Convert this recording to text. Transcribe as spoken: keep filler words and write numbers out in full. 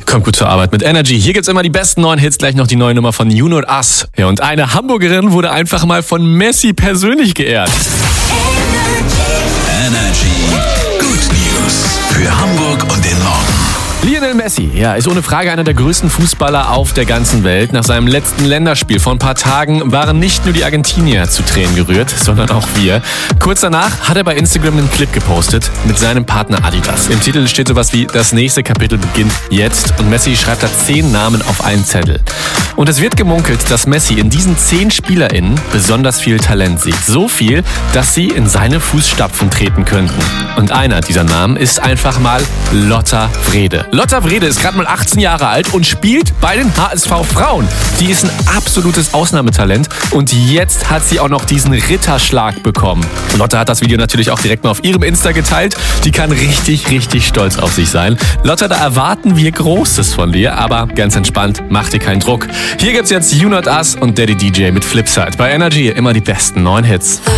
Kommt gut zur Arbeit mit Energy. Hier gibt's immer die besten neuen Hits, gleich noch die neue Nummer von You Not Us. Ja, und eine Hamburgerin wurde einfach mal von Messi persönlich geehrt. Energy. Good News für Hamburg und den Norden. Lionel Messi, ja, ist ohne Frage einer der größten Fußballer auf der ganzen Welt. Nach seinem letzten Länderspiel vor ein paar Tagen waren nicht nur die Argentinier zu Tränen gerührt, sondern auch wir. Kurz danach hat er bei Instagram einen Clip gepostet mit seinem Partner Adidas. Im Titel steht sowas wie: Das nächste Kapitel beginnt jetzt, und Messi schreibt da zehn Namen auf einen Zettel. Und es wird gemunkelt, dass Messi in diesen zehn SpielerInnen besonders viel Talent sieht. So viel, dass sie in seine Fußstapfen treten könnten. Und einer dieser Namen ist einfach mal Lotta Wrede. Lotta Wrede ist gerade mal achtzehn Jahre alt und spielt bei den H S V Frauen. Die ist ein absolutes Ausnahmetalent und jetzt hat sie auch noch diesen Ritterschlag bekommen. Lotta hat das Video natürlich auch direkt mal auf ihrem Insta geteilt. Die kann richtig, richtig stolz auf sich sein. Lotta, da erwarten wir Großes von dir, aber ganz entspannt, mach dir keinen Druck. Hier gibt's jetzt You Not Us und Daddy D J mit Flipside. Bei Energy immer die besten neuen Hits.